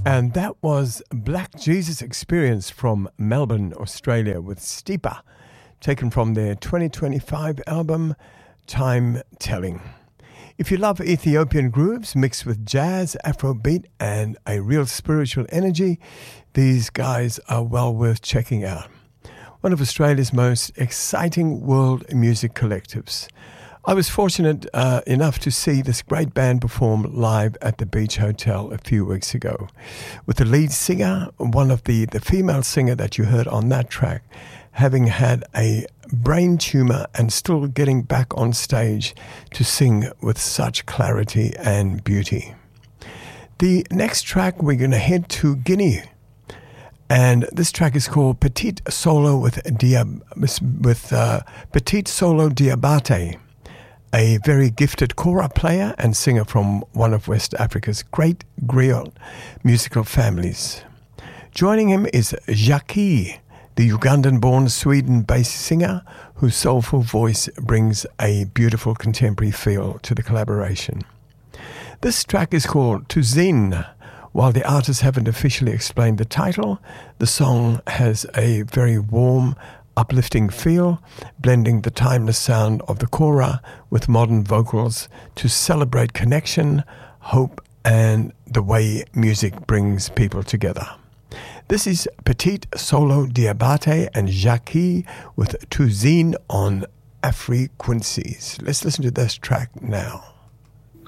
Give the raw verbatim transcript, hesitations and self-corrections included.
And that was Black Jesus Experience from Melbourne, Australia, with Steeper, taken from their twenty twenty-five album, Time Telling. If you love Ethiopian grooves mixed with jazz, Afrobeat, and a real spiritual energy, these guys are well worth checking out. One of Australia's most exciting world music collectives. I was fortunate uh, enough to see this great band perform live at the Beach Hotel a few weeks ago, with the lead singer, one of the, the female singer that you heard on that track, having had a brain tumor and still getting back on stage to sing with such clarity and beauty. The next track, we're going to head to Guinea. And this track is called Petite Solo with, Diab- with uh, Petite Solo Diabate, a very gifted kora player and singer from one of West Africa's great griot musical families. Joining him is Jackie, the Ugandan-born Sweden-based singer whose soulful voice brings a beautiful contemporary feel to the collaboration. This track is called Tuzine. While the artists haven't officially explained the title, the song has a very warm, uplifting feel, blending the timeless sound of the kora with modern vocals to celebrate connection, hope, and the way music brings people together. This is Petite Solo Diabate and Jackie with Tuzine on Afri-Quincies. Let's listen to this track now.